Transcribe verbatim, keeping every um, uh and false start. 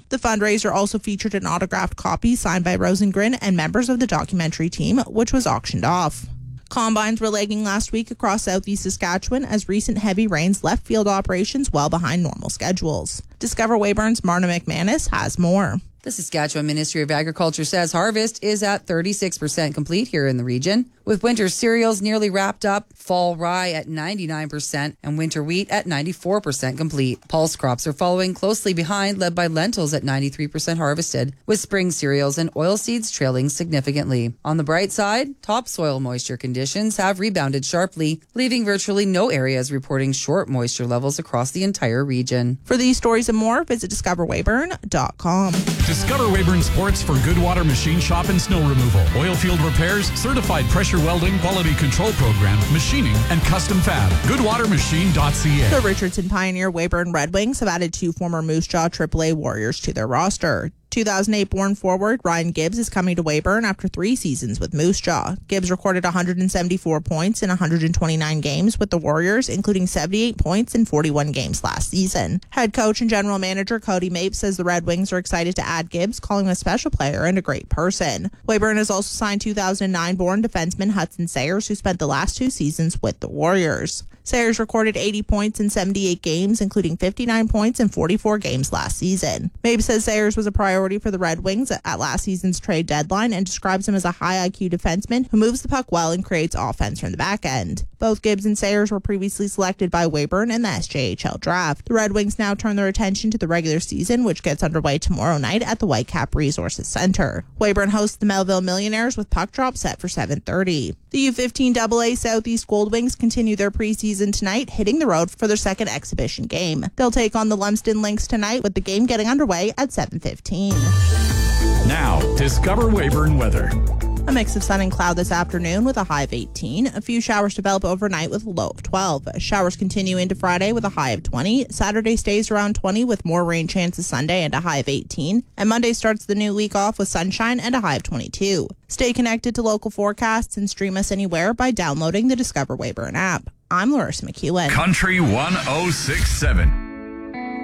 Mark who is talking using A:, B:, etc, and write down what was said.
A: The fundraiser also featured an autographed copy signed by Rosengren and members of the documentary team, which was auctioned off. Combines were lagging last week across southeast Saskatchewan as recent heavy rains left field operations well behind normal schedules. Discover Weyburn's Marna McManus has more.
B: The Saskatchewan Ministry of Agriculture says harvest is at thirty-six percent complete here in the region, with winter cereals nearly wrapped up, fall rye at ninety-nine percent, and winter wheat at ninety-four percent complete. Pulse crops are following closely behind, led by lentils at ninety-three percent harvested, with spring cereals and oilseeds trailing significantly. On the bright side, topsoil moisture conditions have rebounded sharply, leaving virtually no areas reporting short moisture levels across the entire region.
A: For these stories and more, visit discover weyburn dot com.
C: Discover Weyburn Sports for Goodwater Machine Shop and Snow Removal, oil field repairs, certified pressure welding, quality control program, machining, and custom fab. goodwater machine dot c a.
A: The Richardson Pioneer Weyburn Red Wings have added two former Moose Jaw triple A Warriors to their roster. two thousand eight born forward Ryan Gibbs is coming to Weyburn after three seasons with Moose Jaw. Gibbs recorded one hundred seventy-four points in one hundred twenty-nine games with the Warriors, including seventy-eight points in forty-one games last season. Head coach and general manager Cody Mapes says the Red Wings are excited to add Gibbs, calling him a special player and a great person. Weyburn has also signed two thousand nine born defenseman Hudson Sayers, who spent the last two seasons with the Warriors. Sayers recorded eighty points in seventy-eight games, including fifty-nine points in forty-four games last season. Mapes says Sayers was a priority for the Red Wings at last season's trade deadline and describes him as a high I Q defenseman who moves the puck well and creates offense from the back end. Both Gibbs and Sayers were previously selected by Weyburn in the S J H L draft. The Red Wings now turn their attention to the regular season, which gets underway tomorrow night at the Whitecap Resources Center. Weyburn hosts the Melville Millionaires with puck drop set for seven thirty. The U fifteen double A Southeast Gold Wings continue their preseason tonight, hitting the road for their second exhibition game. They'll take on the Lumsden Lynx tonight, with the game getting underway at seven fifteen.
C: Now, discover Weyburn weather.
A: A mix of sun and cloud this afternoon with a high of eighteen. A few showers develop overnight with a low of twelve. Showers continue into Friday with a high of twenty. Saturday stays around twenty with more rain chances Sunday and a high of eighteen. And Monday starts the new week off with sunshine and a high of twenty-two. Stay connected to local forecasts and stream us anywhere by downloading the Discover Weyburn app. I'm Larissa McEwen.
D: Country one oh six point seven.